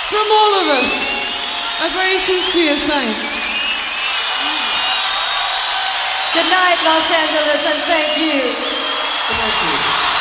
From all of us, a very sincere thanks. Good night, Los Angeles, and thank you. Thank you.